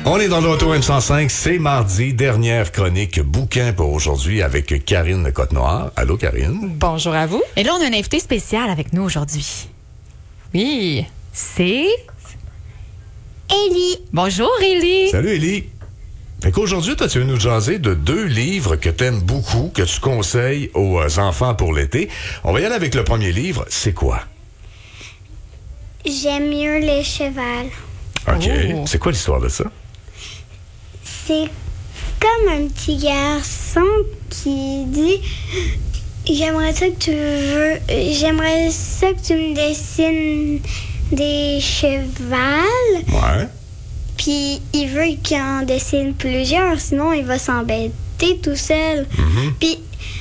On est dans l'Auto M105, c'est mardi, dernière chronique bouquin pour aujourd'hui avec Karine Côte-Noire. Allô, Karine? Bonjour à vous. Et là, on a un invité spécial avec nous aujourd'hui. Oui. C'est... Élie. Bonjour, Élie. Salut, Élie. Fait qu'aujourd'hui, toi, tu veux nous jaser de 2 livres que t'aimes beaucoup, que tu conseilles aux enfants pour l'été. On va y aller avec le premier livre. C'est quoi? J'aime mieux les chevals. OK. Oh. C'est quoi l'histoire de ça? C'est comme un petit garçon qui dit j'aimerais ça que tu me dessines des chevals. Ouais. Puis il veut qu'il en dessine plusieurs, sinon il va s'embêter tout seul. Puis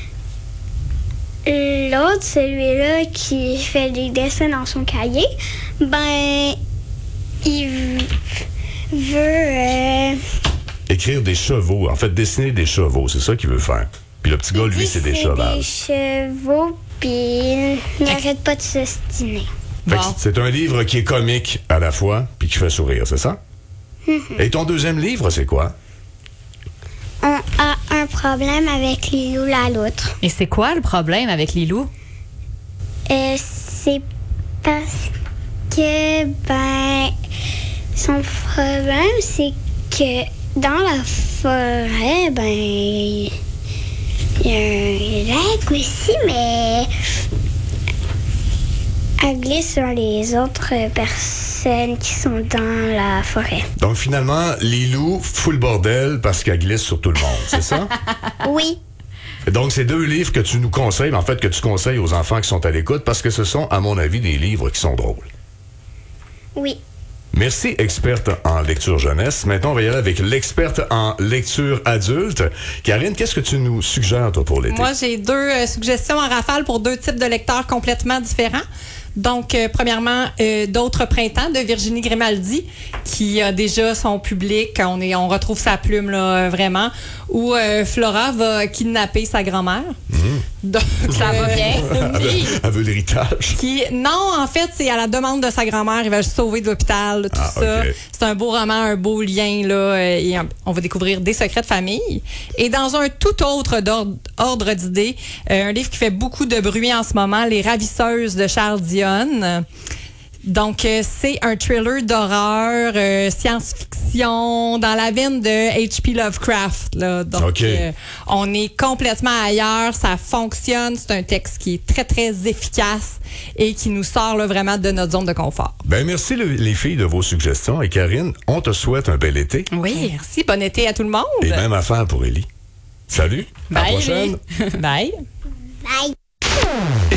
l'autre, celui-là qui fait des dessins dans son cahier, ben il veut Écrire des chevaux. En fait, dessiner des chevaux. C'est ça qu'il veut faire. Puis le petit gars, lui, c'est des chevals. des chevaux, puis il n'arrête pas de s'ostiner. Fait que Bon. c'est un livre qui est comique à la fois, puis qui fait sourire, c'est ça? Et ton deuxième livre, c'est quoi? On a un problème avec Lilou la loutre. Et c'est quoi le problème avec Lilou? C'est parce que, ben, son problème, c'est que dans la forêt, ben, il y a un lac aussi, mais elle glisse sur les autres personnes qui sont dans la forêt. Donc, finalement, Lilou fout le bordel parce qu'elle glisse sur tout le monde, c'est ça? Oui, Et donc, c'est 2 livres que tu nous conseilles, mais en fait, que tu conseilles aux enfants qui sont à l'écoute, parce que ce sont, à mon avis, des livres qui sont drôles. oui. Merci, experte en lecture jeunesse. Maintenant, on va y aller avec l'experte en lecture adulte. Karine, qu'est-ce que tu nous suggères, toi, pour l'été? Moi, j'ai 2 suggestions en rafale pour 2 types de lecteurs complètement différents. Donc, premièrement, D'autres printemps de Virginie Grimaldi, qui a déjà son public. On retrouve sa plume, là, vraiment. Où Flora va kidnapper sa grand-mère. Donc, Ça va bien. oui. Elle veut l'héritage. Non, en fait, c'est à la demande de sa grand-mère. Il va se sauver de l'hôpital, tout Ah, ça. ok. C'est un beau roman, un beau lien, là. Et on va découvrir des secrets de famille. Et dans un tout autre ordre d'idées, un livre qui fait beaucoup de bruit en ce moment, Les Ravisseuses de Charles Dionne. Donc, c'est un thriller d'horreur, science-fiction, dans la veine de H.P. Lovecraft, là. Donc, OK. on est complètement ailleurs, ça fonctionne. C'est un texte qui est très, très efficace et qui nous sort là, vraiment de notre zone de confort. Ben, merci les filles de vos suggestions. Et Karine, on te souhaite un bel été. Oui. Merci, bon été à tout le monde. Et même affaire pour Élie. Salut. À la Bye, prochaine. Élie. Bye. Bye.